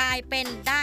ลายเป็นได้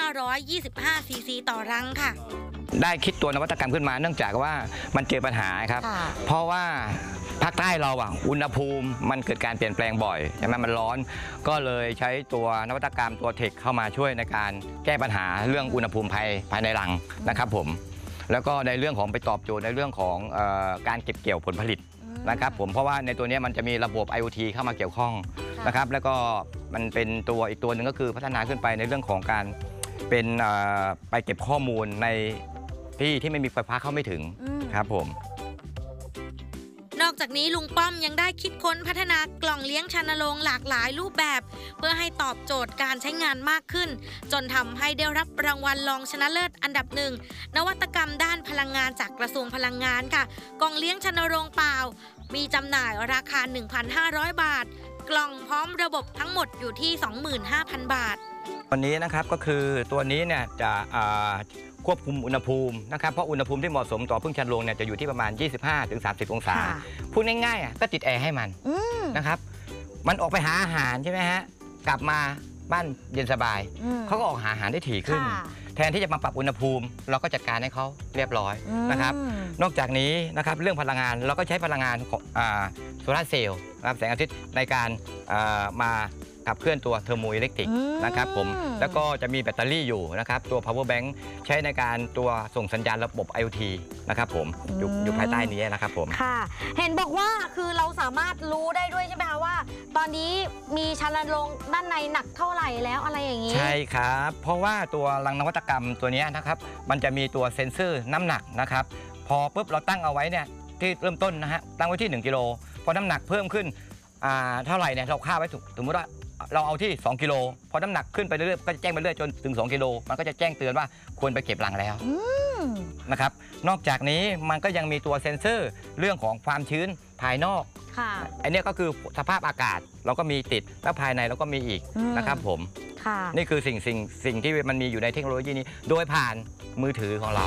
525ซีซีต่อรังค่ะได้คิดตัวนวัตกรรมขึ้นมาเนื่องจากว่ามันเจอปัญหาครับเพราะว่าภาคใต้เราอุณหภูมิมันเกิดการเปลี่ยนแปลงบ่อยใช่ไหมมันร้อนก็เลยใช้ตัวนวัตกรรมตัวเทคเข้ามาช่วยในการแก้ปัญหาเรื่องอุณหภูมิภายในรังนะครับผมแล้วก็ในเรื่องของไปตอบโจทย์ในเรื่องของการเก็บเกี่ยวผลผลิตนะครับผมเพราะว่าในตัวนี้มันจะมีระบบ IoT เข้ามาเกี่ยวข้องนะครับแล้วก็มันเป็นตัวอีกตัวหนึ่งก็คือพัฒนาขึ้นไปในเรื่องของการเป็นไปเก็บข้อมูลในที่ไม่มีไฟฟ้าเข้าไม่ถึงครับผมนอกจากนี้ลุงป้อมยังได้คิดค้นพัฒนากล่องเลี้ยงชันโรงหลากหลายรูปแบบเพื่อให้ตอบโจทย์การใช้งานมากขึ้นจนทำให้ได้รับรางวัลรองชนะเลิศอันดับ1นวัตกรรมด้านพลังงานจากกระทรวงพลังงานค่ะกล่องเลี้ยงชันโรงเปล่ามีจำหน่ายราคา 1,500 บาทกล่องพร้อมระบบทั้งหมดอยู่ที่ 25,000 บาทวันนี้นะครับก็คือตัวนี้เนี่ยจะควบคุมอุณหภูมินะครับเพราะอุณหภูมิที่เหมาะสมต่อพึ่งชันโรงเนี่ยจะอยู่ที่ประมาณ 25-30 องศาพูดง่ายๆก็ติดแอร์ให้มันนะครับมันออกไปหาอาหารใช่ไหมฮะกลับมาบ้านเย็นสบายเขาก็ออกหาอาหารได้ถี่ขึ้นแทนที่จะมาปรับอุณหภูมิเราก็จัดการให้เขาเรียบร้อยนะครับนอกจากนี้นะครับเรื่องพลังงานเราก็ใช้พลังงานโซลาร์เซลล์นะครับแสงอาทิตย์ในการมาขับเคลื่อนตัวเทอร์โมอิเล็กทริกนะครับผมแล้วก็จะมีแบตเตอรี่อยู่นะครับตัว power bank ใช้ในการตัวส่งสัญญาณระบบ IoT นะครับผมอยู่ภายใต้นี้นะครับผมค่ะเห็นบอกว่าคือเราสามารถรู้ได้ด้วยใช่ไหมคะว่าตอนนี้มีชันโรงด้านในหนักเท่าไหร่แล้วอะไรอย่างนี้ใช่ครับเพราะว่าตัวรังนวัตกรรมตัวนี้นะครับมันจะมีตัวเซ็นเซอร์น้ำหนักนะครับพอปุ๊บเราตั้งเอาไว้เนี่ยที่เริ่มต้นนะฮะตั้งไว้ที่1 กิโลพอน้ำหนักเพิ่มขึ้นเท่าไหร่เนี่ยเราค่าไว้สมมติว่าเราเอาที่2 กิโลพอน้ำหนักขึ้นไปเรื่อยๆก็จะแจ้งไปเรื่อยจนถึง2 กิโลมันก็จะแจ้งเตือนว่าควรไปเก็บรังแล้วนะครับนอกจากนี้มันก็ยังมีตัวเซ็นเซอร์เรื่องของความชื้นภายนอกอันนี้ก็คือสภาพอากาศเราก็มีติดแล้วภายในเราก็มีอีกนะครับผมนี่คือสิ่งที่มันมีอยู่ในเทคโนโลยีนี้โดยผ่านมือถือของเรา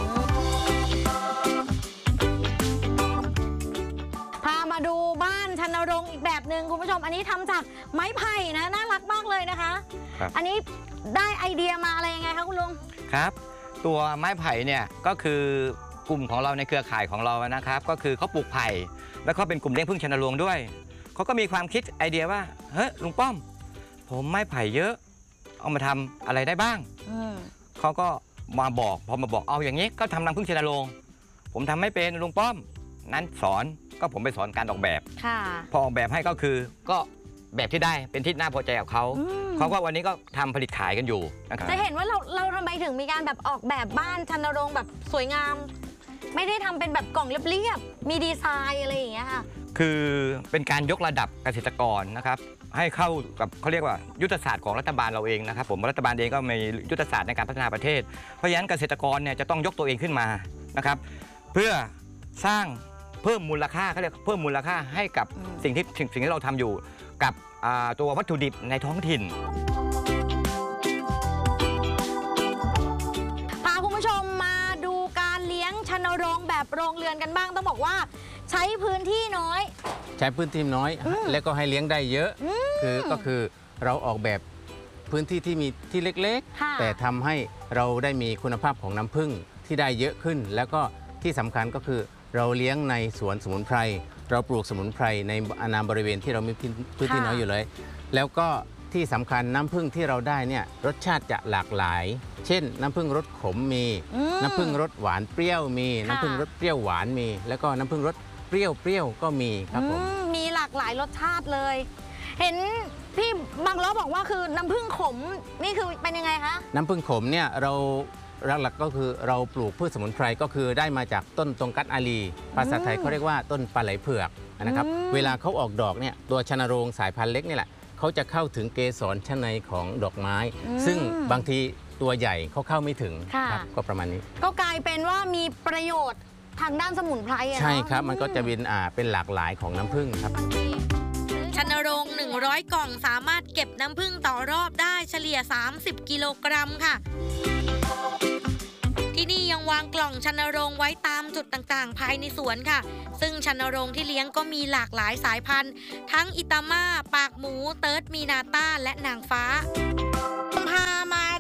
มาดูบ้านชันโรงอีกแบบหนึ่งคุณผู้ชมอันนี้ทำจากไม้ไผ่นะน่ารักมากเลยนะคะอันนี้ได้ไอเดียมาอะไรยังไงคะคุณลุงครับตัวไม้ไผ่เนี่ยก็คือกลุ่มของเราในเครือข่ายของเรานะครับก็คือเขาปลูกไผ่แล้วก็เป็นกลุ่มเลี้ยงพึ่งชันโรงด้วยเขาก็มีความคิดไอเดียว่าเฮ้ยลุงป้อมผมไม้ไผ่เยอะเอามาทำอะไรได้บ้างเขาก็มาบอกพอมาบอกเอาอย่างนี้ก็ทำรังพึ่งชันโรงผมทำไม่เป็นลุงป้อมนั้นสอนก็ผมไปสอนการออกแบบพอออกแบบให้ก็คือก็แบบที่ได้เป็นที่น่าพอใจกับเขาก็วันนี้ก็ทำผลิตขายกันอยู่นะครับจะเห็นว่าเราทำไมถึงมีการแบบออกแบบบ้านชันโรงแบบสวยงามไม่ได้ทำเป็นแบบกล่องเรียบๆมีดีไซน์อะไรอย่างเงี้ยค่ะคือเป็นการยกระดับเกษตรกรนะครับให้เข้ากับเขาเรียกว่ายุทธศาสตร์ของรัฐบาลเราเองนะครับผมรัฐบาลเองก็มียุทธศาสตร์ในการพัฒนาประเทศเพราะฉะนั้นเกษตรกรเนี่ยจะต้องยกตัวเองขึ้นมานะครับเพื่อสร้างเพิ่มมูลค่าเขาเรียกเพิ่มมูลค่าให้กับสิ่งที่เราทำอยู่กับตัววัตถุดิบในท้องถิ่นพาคุณผู้ชมมาดูการเลี้ยงชันโรงแบบโรงเรือนกันบ้างต้องบอกว่าใช้พื้นที่น้อยใช้พื้นที่น้อยแล้วก็ให้เลี้ยงได้เยอะก็คือเราออกแบบพื้นที่ที่มีที่เล็กๆแต่ทำให้เราได้มีคุณภาพของน้ำผึ้งที่ได้เยอะขึ้นแล้วก็ที่สำคัญก็คือเราเลี้ยงในสวนสมุนไพรเราปลูกสมุนไพรในอาณาบริเวณที่เรามีพื้นที่น้อยอยู่เลยแล้วก็ที่สำคัญน้ำผึ้งที่เราได้เนี่ยรสชาติจะหลากหลายเช่นน้ำผึ้งรสขมมีน้ำผึ้งรสหวานเปรี้ยวมีน้ำผึ้งรสเปรี้ยวหวานมีแล้วก็น้ำผึ้งรสเปรี้ยวก็มีครับผมมีหลากหลายรสชาติเลยเห็นพี่บางล้อบอกว่าคือน้ำผึ้งขมนี่คือเป็นยังไงคะน้ำผึ้งขมเนี่ยเราหลักๆก็คือเราปลูกพืชสมุนไพรก็คือได้มาจากต้นตงกัดอาลีภาษาไทยเขาเรียกว่าต้นปลาไหลเผือกนะครับเวลาเขาออกดอกเนี่ยตัวชันโรงสายพันธุ์เล็กนี่แหละเขาจะเข้าถึงเกสรชั้นในของดอกไม้ซึ่งบางทีตัวใหญ่เขาเข้าไม่ถึงครับก็ประมาณนี้ก็กลายเป็นว่ามีประโยชน์ทางด้านสมุนไพรใช่ครับมันก็จะเป็นหลากหลายของน้ำผึ้งครับชันโรง100 กล่องสามารถเก็บน้ำผึ้งต่อรอบได้เฉลี่ย30 กิโลกรัมค่ะที่นี่ยังวางกล่องชันโรงไว้ตามจุดต่างๆภายในสวนค่ะซึ่งชันโรงที่เลี้ยงก็มีหลากหลายสายพันธุ์ทั้งอิตาม่าปากหมูเติร์ดมีนาต้าและนางฟ้าพามา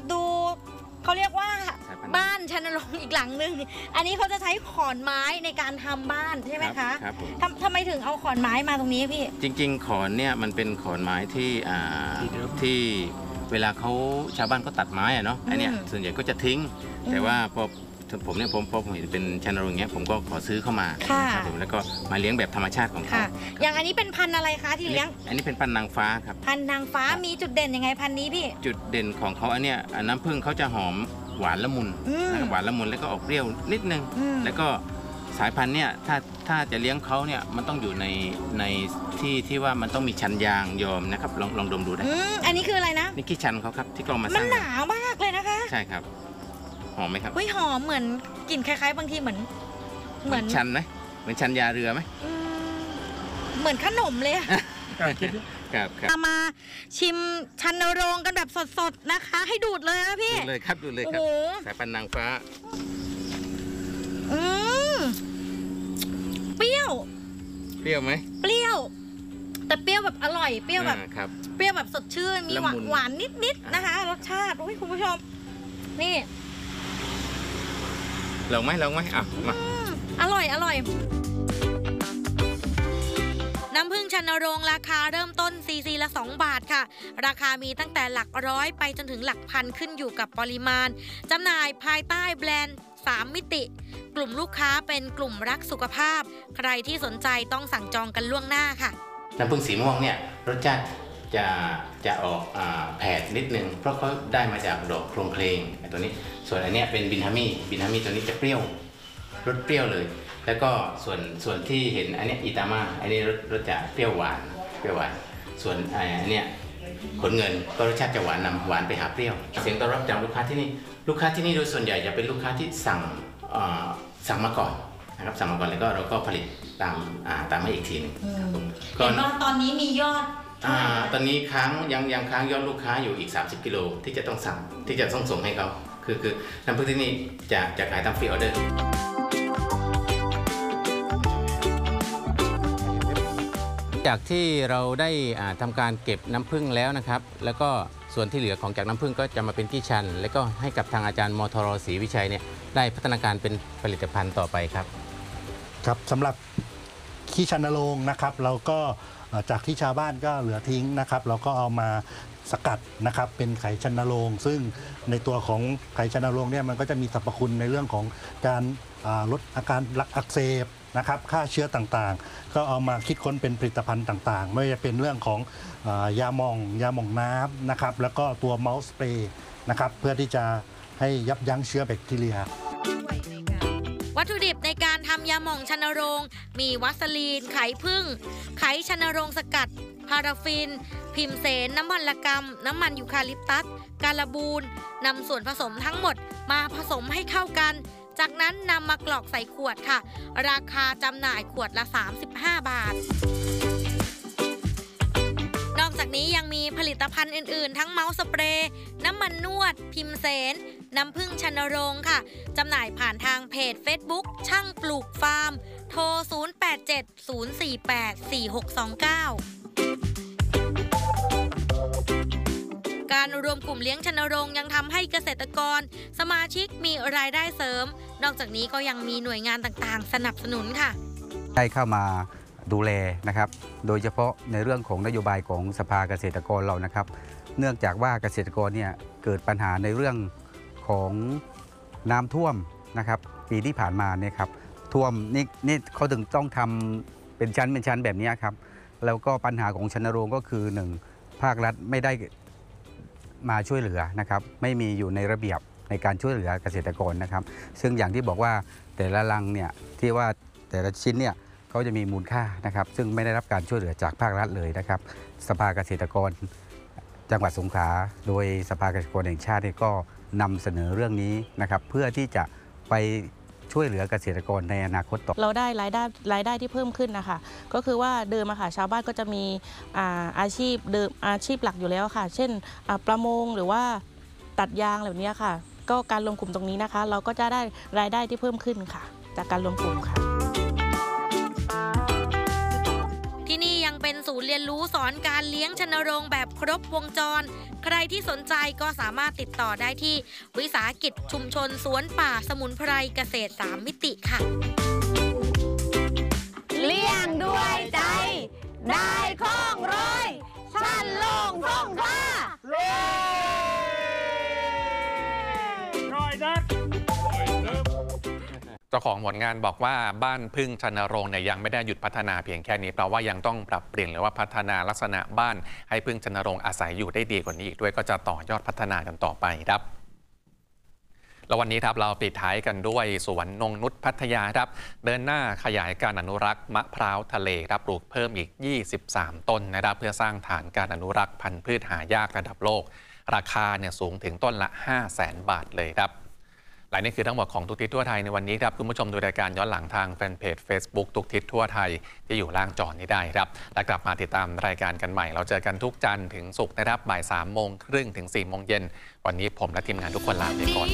ชันรงค์อีกหลังหนึ่งอันนี้เขาจะใช้ขอนไม้ในการทำบ้านใช่ไหมคะครับผมทำไมถึงเอาขอนไม้มาตรงนี้พี่จริงๆขอนเนี่ยมันเป็นขอนไม้ที่เวลาเขาชาวบ้านก็ตัดไม้อะเนาะไอเนี่ยส่วนใหญ่ก็จะทิ้ง แต่ว่าพอผมเนี่ยพอผมเห็นเป็นชันรงค์อย่างเงี้ยผมก็ขอซื้อเข้ามาครับผมแล้วก็มาเลี้ยงแบบธรรมชาติของเขาอย่างอันนี้เป็นพันธุ์อะไรคะที่เลี้ยงอันนี้เป็นพันธุ์นางฟ้าครับพันธุ์นางฟ้ามีจุดเด่นยังไงพันธุ์นี้พี่จุดเด่นของเขาอันเนี้ยน้ำผึ้งเขาจะหอมหวานละมุนนะครับหวานละมุนแล้วก็ออกเปรี้ยวนิดนึงแล้วก็สายพันธุ์เนี่ยถ้าจะเลี้ยงเขาเนี่ยมันต้องอยู่ในที่ว่ามันต้องมีชันยางยอมนะครับลองดมดูได้อันนี้คืออะไรนะนี่ขี้ชันเขาครับที่กองมาสร้างมันหนามากเลยนะคะใช่ครับหอมไหมครับหอมเหมือนกลิ่นคล้ายๆบางทีเหมือนชันไหมเหมือนชันยาเรือไหมเหมือนขนมเลยครับมาชิมชันโรงกันแบบสดๆนะคะให้ดูดเลยนะพี่ดูเลยครับดูเลยครับสายพันธุ์นางฟ้าเปรี้ยวไหมเปรี้ยวแต่เปรี้ยวแบบอร่อยเปรี้ยวแบบเปรี้ยวแบบสดชื่นมีหวานนิดๆนะคะรสชาติคุณผู้ชมนี่ลองไหมอ่ะมาอร่อยน้ำผึ้งชันโรงราคาเริ่มต้นซีซีละ2 บาทค่ะราคามีตั้งแต่หลักร้อยไปจนถึงหลักพันขึ้นอยู่กับปริมาณจำหน่ายภายใต้แบรนด์3 มิติกลุ่มลูกค้าเป็นกลุ่มรักสุขภาพใครที่สนใจต้องสั่งจองกันล่วงหน้าค่ะน้ำผึ้งสีม่วงเนี่ยรสชาติจะออกแผดนิดนึงเพราะเขาได้มาจากดอกโครงเพลงตัวนี้ส่วนอันนี้เป็นบินฮามี่ตัวนี้จะเปรี้ยวรสเปรี้ยวเลยแล้วก็ส่วนที่เห็นอันนี้อิตาม่าอันนี้รสจะเปรี้ยวหวานส่วนอันเนี้ยขนเงินก็รสชาติจะหวานไปหาเปรี้ยวเสียงตอบรับจากลูกค้าที่นี่โดยส่วนใหญ่จะเป็นลูกค้าที่สั่งมาก่อนนะครับสั่งมาก่อนแล้วก็เราก็ผลิตตามให้อีกทีนึงก็ตอนนี้มียอดตอนนี้ยังค้างยอดลูกค้าอยู่อีก30 กิโลที่จะต้องส่งให้เขาคือน้ำผึ้งที่นี่จะขายตามฟรีออเดอร์จากที่เราได้ทำการเก็บน้ำผึ้งแล้วนะครับแล้วก็ส่วนที่เหลือของจากน้ำผึ้งก็จะมาเป็นขี้ชันแล้วก็ให้กับทางอาจารย์มทร.ศรีวิชัยเนี่ยได้พัฒนาการเป็นผลิตภัณฑ์ต่อไปครับสำหรับขี้ชันโรงนะครับเราก็จากที่ชาวบ้านก็เหลือทิ้งนะครับเราก็เอามาสกัดนะครับเป็นไขชันโรงซึ่งในตัวของไขชันโรงเนี่ยมันก็จะมีสรรพคุณในเรื่องของการลดอาการอักเสบนะครับฆ่าเชื้อต่างๆก็เอามาคิดค้นเป็นผลิตภัณฑ์ต่างๆไม่ว่าจะเป็นเรื่องของยาหม่องน้ำนะครับแล้วก็ตัวเมาส์สเปรย์นะครับเพื่อที่จะให้ยับยั้งเชื้อแบคทีเรียวัตถุดิบในการทำยาหม่องชันโรงมีวัสลีนไข่ผึ้งไขชันโรงสกัดพาราฟินพิมเสนน้ำมันละกำน้ำมันยูคาลิปตัสการบูนนำส่วนผสมทั้งหมดมาผสมให้เข้ากันจากนั้นนำมากรอกใส่ขวดค่ะราคาจำหน่ายขวดละ35 บาทนอกจากนี้ยังมีผลิตภัณฑ์อื่นๆทั้งเมาส์สเปรย์น้ำมันนวดพิมเสนน้ำผึ้งชันโรงค่ะจำหน่ายผ่านทางเพจ Facebook ช่างปลูกฟาร์มโทร 0870484629 การรวมกลุ่มเลี้ยงชันโรงยังทำให้เกษตรกรสมาชิกมีรายได้เสริมนอกจากนี้ก็ยังมีหน่วยงานต่างๆสนับสนุนค่ะได้เข้ามาดูแลนะครับโดยเฉพาะในเรื่องของนโยบายของสภาเกษตรกรเรานะครับเนื่องจากว่าเกษตรกรเนี่ยเกิดปัญหาในเรื่องของน้ำท่วมนะครับปีที่ผ่านมาเนี่ยครับท่วมนี่เขาถึงต้องทำเป็นชั้นแบบนี้ครับแล้วก็ปัญหาของชันโรงก็คือ1ภาครัฐไม่ได้มาช่วยเหลือนะครับไม่มีอยู่ในระเบียบในการช่วยเหลือเกษตรกรนะครับซึ่งอย่างที่บอกว่าแต่ละลังเนี่ยที่ว่าแต่ละชิ้นเนี่ยเขาจะมีมูลค่านะครับซึ่งไม่ได้รับการช่วยเหลือจากภาครัฐเลยนะครับสภาเกษตรกรจังหวัดสงขลาโดยสภาเกษตรกรแห่งชาติก็นำเสนอเรื่องนี้นะครับเพื่อที่จะไปช่วยเหลือเกษตรกรในอนาคตต่อเราได้รายได้ที่เพิ่มขึ้นนะคะก็คือว่าเดิมชาวบ้านก็จะมีอาชีพหลักอยู่แล้วค่ะเช่นประมงหรือว่าตัดยางแบบนี้ค่ะก็การรวมกลุ่มตรงนี้นะคะเราก็จะได้รายได้ที่เพิ่มขึ้นค่ะจากการรวมกลุ่มค่ะที่นี่ยังเป็นศูนย์เรียนรู้สอนอนการเลี้ยงชนโรงแบบครบวงจรใครที่สนใจก็สามารถติดต่อได้ที่วิสาหกิจชุมชนสวนป่าสมุนไพรเกษตร3 มิติค่ะเลี้ยงด้วยใจได้ของร้อยชันลงท่องท่าเจ้าของผลงานบอกว่าบ้านพึ่งชนโรงเนี่ยยังไม่ได้หยุดพัฒนาเพียงแค่นี้เพราะว่ายังต้องปรับเปลี่ยนหรือว่าพัฒนาลักษณะบ้านให้พึ่งชนโรงอาศัยอยู่ได้ดีกว่านี้อีกด้วยก็จะต่อยอดพัฒนากันต่อไปครับแล้ววันนี้ครับเราปิดท้ายกันด้วยสวนนงนุชพัทยาครับเดินหน้าขยายการอนุรักษ์มะพร้าวทะเลครับปลูกเพิ่มอีก23 ต้นนะครับเพื่อสร้างฐานการอนุรักษ์พันธุ์พืชหายากระดับโลกราคาเนี่ยสูงถึงต้นละ 500,000 บาทเลยครับและนี่คือทั้งหมดของทุกทิศทั่วไทยในวันนี้ครับคุณผู้ชมดูรายการย้อนหลังทางแฟนเพจ Facebook ทุกทิศทั่วไทยที่อยู่ล่างจอนี้ได้ครับและกลับมาติดตามรายการกันใหม่เราเจอกันทุกจันทร์ถึงศุกร์นะครับบ่าย 3:30 ถึง 4:00 น.วันนี้ผมและทีมงานทุกคนลาไปก่อน